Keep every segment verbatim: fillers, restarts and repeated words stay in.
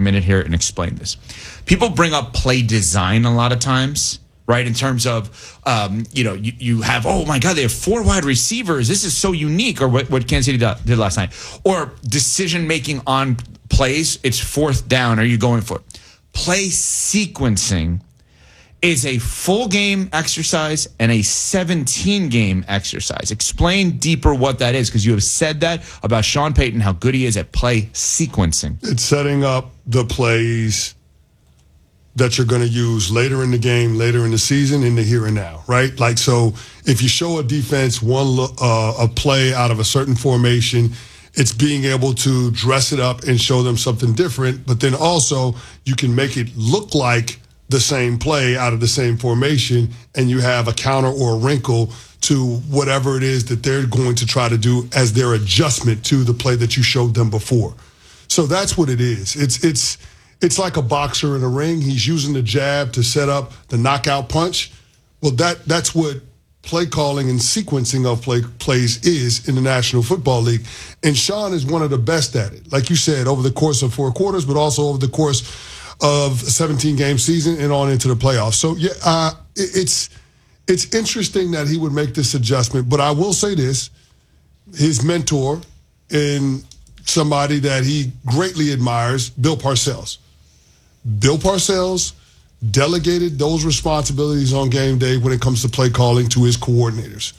minute here and explain this. People bring up play design a lot of times, right? In terms of, um, you know, you, you have, oh my God, they have four wide receivers. This is so unique. Or what, what Kansas City did last night. Or decision making on plays. It's fourth down. Are you going for it? Play sequencing is a full game exercise and a seventeen game exercise. Explain deeper what that is, because you have said that about Sean Payton, how good he is at play sequencing. It's setting up the plays that you're going to use later in the game, later in the season, in the here and now, right? Like, so if you show a defense one uh, a play out of a certain formation, it's being able to dress it up and show them something different, but then also you can make it look like the same play out of the same formation, and you have a counter or a wrinkle to whatever it is that they're going to try to do as their adjustment to the play that you showed them before. So that's what it is. It's it's it's like a boxer in a ring. He's using the jab to set up the knockout punch. Well, that that's what play calling and sequencing of play plays is in the National Football League. And Sean is one of the best at it. Like you said, over the course of four quarters, but also over the course of a seventeen-game season and on into the playoffs. So, yeah, uh, it, it's it's interesting that he would make this adjustment. But I will say this, his mentor and somebody that he greatly admires, Bill Parcells. Bill Parcells delegated those responsibilities on game day when it comes to play calling to his coordinators.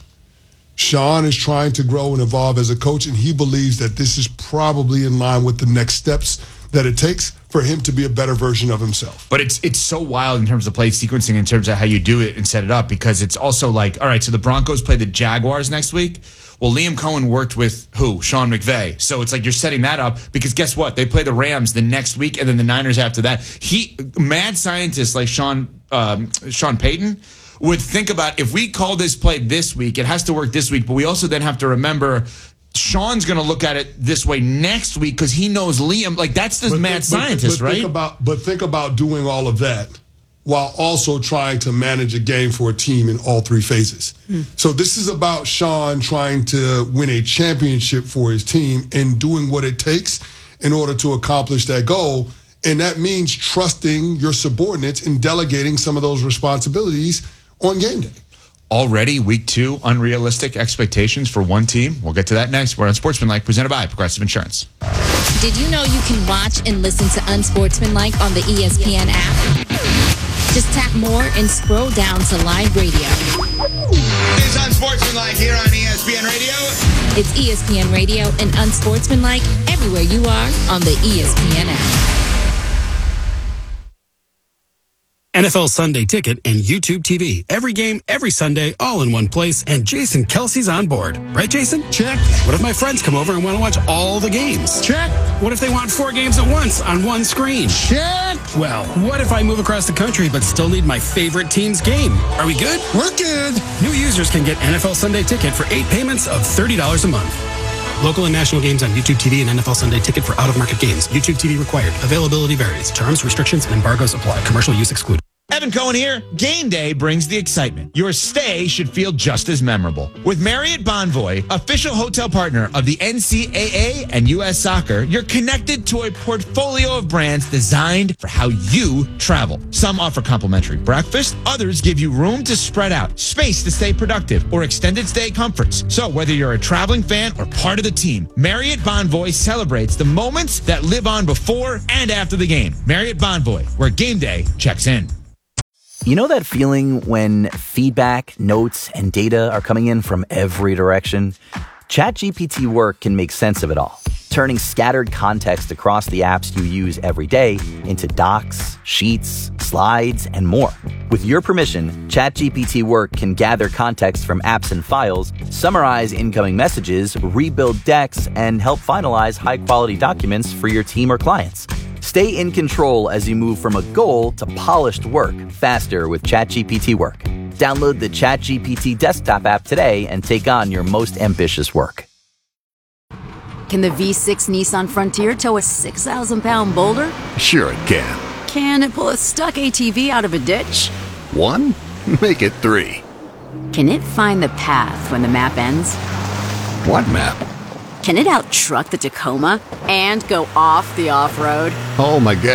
Sean is trying to grow and evolve as a coach, and he believes that this is probably in line with the next steps that it takes for him to be a better version of himself. But it's it's so wild in terms of play sequencing, in terms of how you do it and set it up, because it's also like, all right, so the Broncos play the Jaguars next week. Well, Liam Cohen worked with who? Sean McVay. So it's like you're setting that up, because guess what? They play the Rams the next week and then the Niners after that. He, mad scientists like Sean um, Sean Payton would think about, if we call this play this week, it has to work this week, but we also then have to remember Sean's going to look at it this way next week because he knows Liam. Like, that's the but mad th- scientist, but, but right? Think about, but think about doing all of that while also trying to manage a game for a team in all three phases. Hmm. So this is about Sean trying to win a championship for his team and doing what it takes in order to accomplish that goal. And that means trusting your subordinates and delegating some of those responsibilities on game day. Already week two, unrealistic expectations for one team. We'll get to that next. We're on Sportsmanlike, presented by Progressive Insurance. Did you know you can watch and listen to Unsportsmanlike on the E S P N app? Just tap more and scroll down to live radio. It's Unsportsmanlike here on E S P N Radio. It's E S P N Radio and Unsportsmanlike everywhere you are on the E S P N app. N F L Sunday Ticket and YouTube T V. Every game, every Sunday, all in one place. And Jason Kelsey's on board. Right, Jason? Check. What if my friends come over and want to watch all the games? Check. What if they want four games at once on one screen? Check. Well, what if I move across the country but still need my favorite team's game? Are we good? We're good. New users can get N F L Sunday Ticket for eight payments of thirty dollars a month. Local and national games on YouTube T V and N F L Sunday Ticket for out-of-market games. YouTube T V required. Availability varies. Terms, restrictions, and embargoes apply. Commercial use excluded. Evan Cohen here. Game day brings the excitement. Your stay should feel just as memorable. With Marriott Bonvoy, official hotel partner of the N C double A and U S Soccer, you're connected to a portfolio of brands designed for how you travel. Some offer complimentary breakfast. Others give you room to spread out, space to stay productive, or extended stay comforts. So whether you're a traveling fan or part of the team, Marriott Bonvoy celebrates the moments that live on before and after the game. Marriott Bonvoy, where game day checks in. You know that feeling when feedback, notes, and data are coming in from every direction? ChatGPT Work can make sense of it all, turning scattered context across the apps you use every day into docs, sheets, slides, and more. With your permission, ChatGPT Work can gather context from apps and files, summarize incoming messages, rebuild decks, and help finalize high-quality documents for your team or clients. Stay in control as you move from a goal to polished work faster with ChatGPT Work. Download the ChatGPT desktop app today and take on your most ambitious work. Can the V six Nissan Frontier tow a six thousand pound boulder? Sure it can. Can it pull a stuck A T V out of a ditch? One? Make it three. Can it find the path when the map ends? What map? Can it out-truck the Tacoma and go off the off-road? Oh my God.